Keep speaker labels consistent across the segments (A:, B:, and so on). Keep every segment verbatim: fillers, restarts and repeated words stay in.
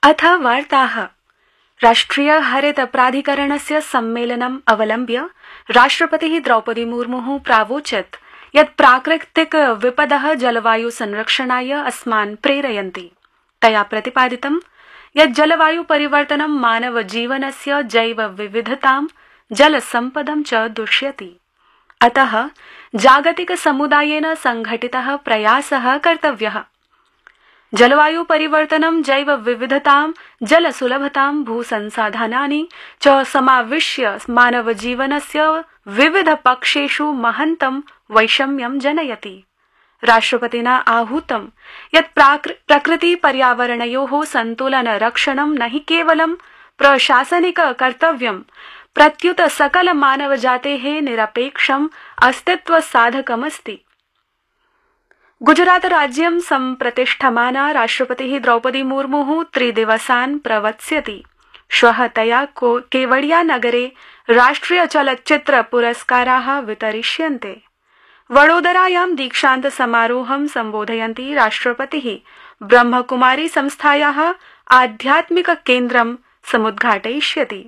A: अथ वार्ताः। राष्ट्रिय हरित प्राधिकरणस्य सम्मेलनम् अवलम्ब्य राष्ट्रपतिः द्रौपदी मुर्मुः प्रावोचत् यत् प्राकृतिक विपदः जलवायु संरक्षणाय अस्मान् प्रेरयन्ति। तया प्रतिपादितं यत् जलवायु परिवर्तनं मानव जीवनस्य जैव विविधतां जल सम्पदं च दुष्यति। अतः जागतिक समुदायेन संघटितः प्रयासः कर्तव्यः। जलवायु परिवर्तनं जैव विविधतां जल सुलभतां भूसंसाधनानि च समाविश्य मानव जीवनस्य विविध पक्षेषु महन्तं वैषम्यं जनयति। राष्ट्रपतिना आहूतं यत् प्रकृति पर्यावरणयोः सन्तुलन रक्षणं न हि केवलं प्रशासनिक कर्तव्यं प्रत्युत सकल मानवजातेः निरपेक्षम् अस्तित्व साधकमस्ति। गुजरात राज्यं सम्प्रतिष्ठमाना राष्ट्रपतिः द्रौपदी मुर्मुः त्रिदिवसान् प्रवत्स्यति। श्वः तया केवडिया नगरे राष्ट्रिय चलच्चित्र पुरस्काराः वितरिष्यन्ते। वडोदरायां दीक्षान्त समारोहं सम्बोधयन्ती राष्ट्रपतिः ब्रह्मकुमारी संस्थायाः आध्यात्मिक केन्द्रं समुद्घाटयिष्यति।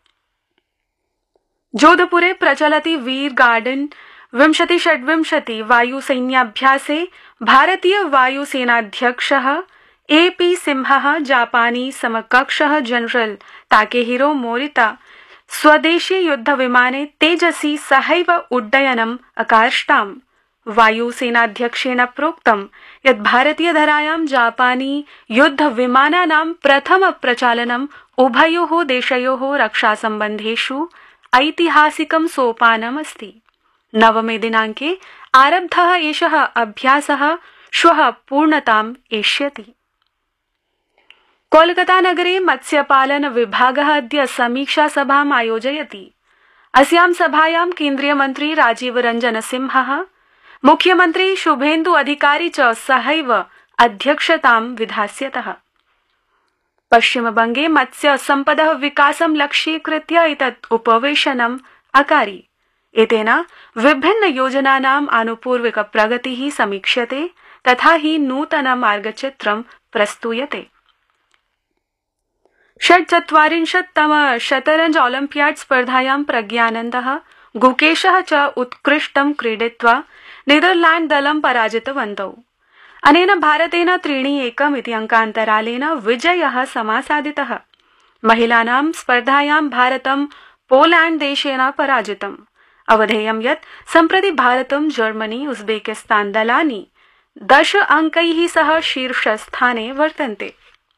A: जोधपुरे प्रचलति वीर गार्डन विंशति षड्विंशति वायुसैन्याभ्यासे भारतीय वायुसेनाध्यक्षः ए पी सिंहः जापानी समकक्षः जनरल ताकेहिरो मोरिता स्वदेशी युद्धविमाने तेजसी सहैव उड्डयनम् अकार्ष्टाम्। वायुसेनाध्यक्षेण प्रोक्तं यत् भारतीयधरायां जापानी युद्धविमानानां प्रथम प्रचालनम् उभयोः देशयोः रक्षासम्बन्धेषु ऐतिहासिकं सोपानमस्ति। नवमे दिनाङ्के आरब्धः एषः अभ्यासः श्वः पूर्णताम् एष्यति। कोलकाता नगरे मत्स्यपालन विभागः अद्य समीक्षा सभाम् आयोजयति। अस्यां सभायां केन्द्रीय मन्त्री राजीव रंजन सिंहः, मुख्यमन्त्री शुभेन्दु अधिकारी च सहैव अध्यक्षतां विधास्यतः। पश्चिमबंगे मत्स्य सम्पदः विकासं लक्ष्यीकृत्य एतत् उपवेशनम् अकारि। एतेन विभिन्न योजनानाम् आनुपूर्विक प्रगतिः समीक्ष्यते तथा हि नूतन मार्गचित्रं प्रस्तूयते। षड्चत्वारिंशत्तम शतरंज ओलम्पियाड स्पर्धायां प्रज्ञानन्दः गुकेशः च उत्कृष्टं क्रीडित्वा नीदरलैंड दलं पराजितवन्तौ। अनेन भारतेन त्रीणि एकम् इति अंकान्तरालेन विजयः समासादितः। महिलानां स्पर्धायां भारतं पोलैंड देशेन पराजितम्। अवधेयं यत् सम्प्रति भारतं जर्मनी उज्बेकिस्तान दलानि दश अंकैः सह शीर्षस्थाने वर्तन्ते।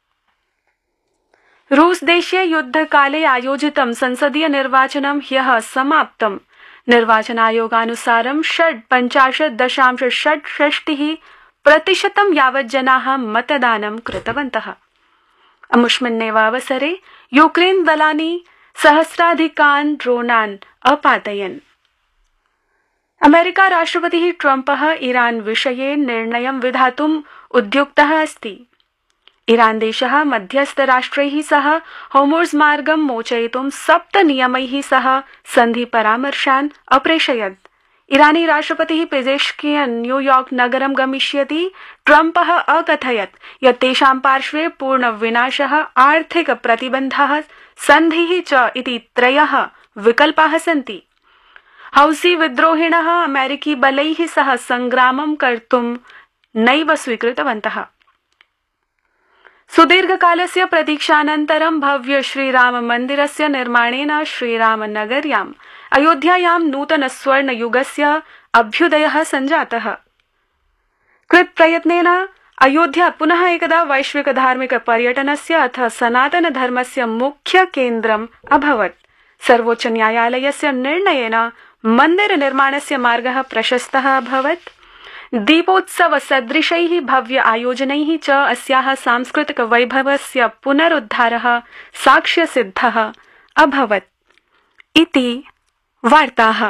A: रूस देशे युद्धकाले आयोजितं संसदीय निर्वाचनं ह्यः समाप्तम्। निर्वाचनायोगानुसारं षड् पञ्चाशत् दशांश षट् षष्टिः प्रतिशतं यावत् जनाः मतदानं कृतवन्तः। अमुष्मिन्नेव अवसरे यूक्रेन दलानि सहस्राधिकान् ड्रोनान् अपातयन्। अमेरिका राष्ट्रपतिः ट्रम्पः ईरान विषये निर्णयं विधातुम् उद्युक्तः अस्ति। ईरान देशः मध्यस्थराष्ट्रैः सह होर्मुज़ मार्गं मोचयितुं सप्त नियमैः सह सन्धि परामर्शान् अप्रेषयत्। ईरानी राष्ट्रपतिः पेजेश्कियन् न्यूयॉर्क नगरं गमिष्यति। ट्रम्पः अकथयत् यत् तेषां पार्श्वे पूर्ण विनाशः, आर्थिक प्रतिबन्धः, सन्धिः च इति त्रयः विकल्पाः सन्ति। हौसी विद्रोहिणः अमेरिकी बलैः सह संग्रामं कर्तुं नैव स्वीकृतवन्तः। सुदीर्घकालस्य प्रतीक्षानन्तरं भव्य श्रीराम मन्दिरस्य निर्माणेन श्रीरामनगर्याम् अयोध्यायां नूतन स्वर्ण युगस्य अभ्युदयः सञ्जातः। कृत प्रयत्नेन अयोध्या पुनः एकदा वैश्विक धार्मिक पर्यटनस्य अथ सनातन धर्मस्य मुख्य केन्द्रम् अभवत्। सर्वोच्च न्यायालयस्य निर्णयेन मन्दिर निर्माणस्य मार्गः प्रशस्तः अभवत्। दीपोत्सव सदृशैः भव्य आयोजनैः च अस्याः सांस्कृतिक वैभवस्य पुनरुद्धारः साक्ष्यसिद्धः अभवत् इति वार्ताः।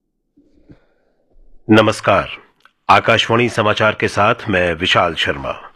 B: नमस्कार, आकाशवाणी समाचार के साथ मैं विशाल शर्मा।